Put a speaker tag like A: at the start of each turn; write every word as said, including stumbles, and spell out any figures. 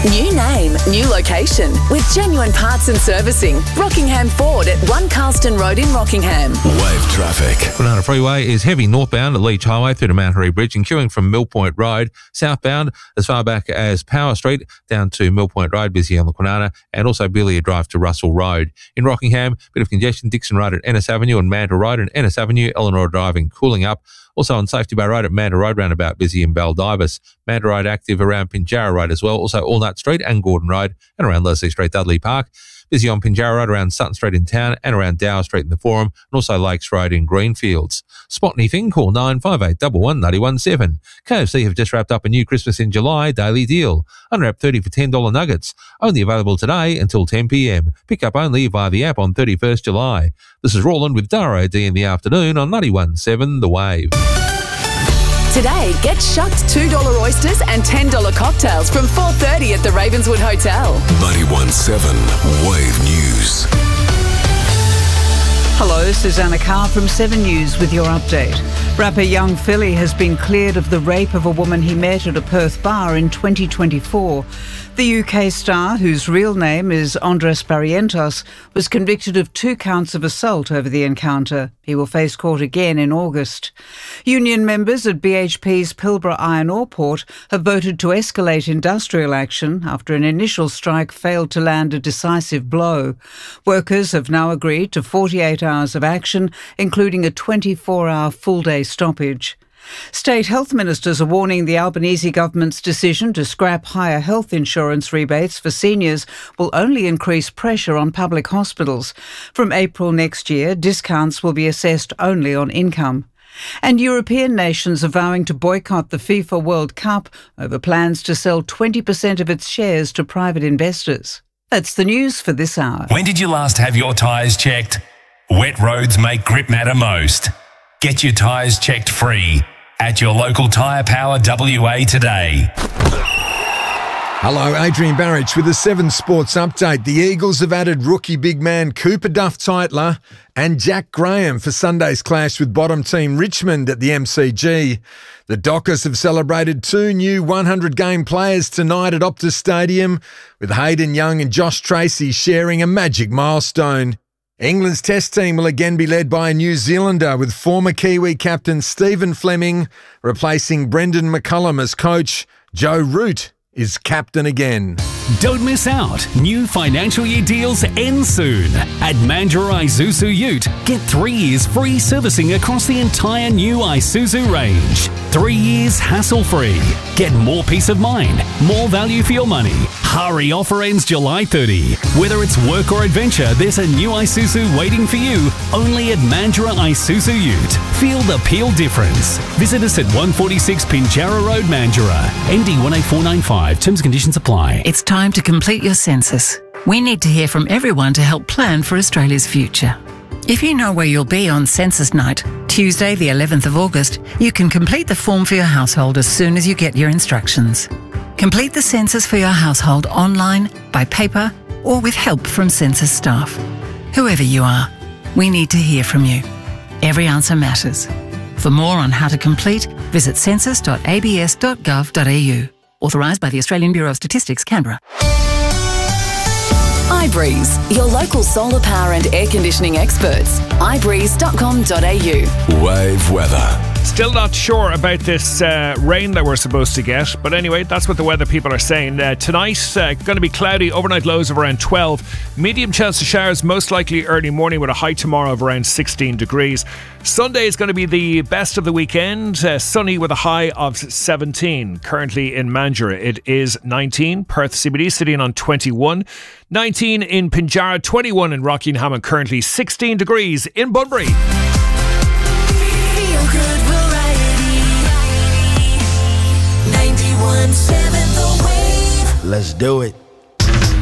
A: New name, new location with genuine parts and servicing. Rockingham Ford at One Carlston Road in Rockingham.
B: Wave traffic.
C: Kwinana Freeway is heavy northbound at Leach Highway through to Mount Harry Bridge and queuing from Mill Point Road. Southbound as far back as Power Street down to Mill Point Road, busy on the Kwinana, and also Belia Drive to Russell Road. In Rockingham, bit of congestion, Dixon Road at Ennis Avenue and Mandurah Road, and Ennis Avenue, Eleanor Drive and cooling up. Also on Safety Bay Road at Mandurah Road roundabout, busy in Baldivis. Mandurah Road active around Pinjarra Road as well. Also Allnut Street and Gordon Road and around Leslie Street, Dudley Park. Busy on Pinjarra Road around Sutton Street in town and around Dower Street in the Forum, and also Lakes Road in Greenfields. Spot anything, call nine five eight one one nine one seven. K F C have just wrapped up a new Christmas in July daily deal. Unwrap thirty for ten dollars nuggets. Only available today until ten p m. Pick up only via the app on thirty-first July. This is Roland with Dara D in the afternoon on ninety-one point seven The Wave.
A: Today, get shucked two dollar oysters and ten dollar cocktails from four thirty at the Ravenswood Hotel.
B: ninety-one point seven Wave News.
D: Hello, Susanna Carr from seven News with your update. Rapper Young Philly has been cleared of the rape of a woman he met at a Perth bar in twenty twenty-four. The U K star, whose real name is Andres Barrientos, was convicted of two counts of assault over the encounter. He will face court again in August. Union members at B H P's Pilbara Iron Ore Port have voted to escalate industrial action after an initial strike failed to land a decisive blow. Workers have now agreed to forty-eight hours of action, including a twenty-four hour full-day stoppage. State health ministers are warning the Albanese government's decision to scrap higher health insurance rebates for seniors will only increase pressure on public hospitals. From April next year, discounts will be assessed only on income. And European nations are vowing to boycott the FIFA World Cup over plans to sell twenty percent of its shares to private investors. That's the news for this hour.
E: When did you last have your tyres checked? Wet roads make grip matter most. Get your tyres checked free at your local Tyre Power W A today.
F: Hello, Adrian Barrich with a Seven Sports update. The Eagles have added rookie big man Cooper Duff-Tytler and Jack Graham for Sunday's clash with bottom team Richmond at the M C G. The Dockers have celebrated two new one hundred game players tonight at Optus Stadium, with Hayden Young and Josh Tracy sharing a magic milestone. England's Test team will again be led by a New Zealander, with former Kiwi captain Stephen Fleming replacing Brendan McCullum as coach. Joe Root is captain again.
G: Don't miss out. New financial year deals end soon. At Mandurah Isuzu Ute, get three years free servicing across the entire new Isuzu range. Three years hassle-free. Get more peace of mind, more value for your money. Hurry, offer ends July thirtieth. Whether it's work or adventure, there's a new Isuzu waiting for you only at Mandurah Isuzu Ute. Feel the Peel difference. Visit us at one forty-six Pinjarra Road, Mandurah. N D one eight four nine five. Terms and conditions apply.
H: It's time to complete your census. We need to hear from everyone to help plan for Australia's future. If you know where you'll be on census night, Tuesday the eleventh of August, you can complete the form for your household as soon as you get your instructions. Complete the census for your household online, by paper, or with help from census staff. Whoever you are, we need to hear from you. Every answer matters. For more on how to complete, visit census dot a b s dot gov dot a u. Authorised by the Australian Bureau of Statistics, Canberra.
A: iBreeze, your local solar power and air conditioning experts. i breeze dot com dot a u.
B: Wave weather.
I: Still not sure about this uh, rain that we're supposed to get, but anyway, that's what the weather people are saying. Uh, tonight, uh, going to be cloudy, overnight lows of around twelve. Medium chance of showers, most likely early morning, with a high tomorrow of around sixteen degrees. Sunday is going to be the best of the weekend, uh, sunny with a high of seventeen. Currently in Mandurah, it is nineteen. Perth C B D sitting on twenty-one. nineteen in Pinjarra, twenty-one in Rockingham, and currently sixteen degrees in Bunbury.
J: ninety-one point seven The Wave. Let's do it.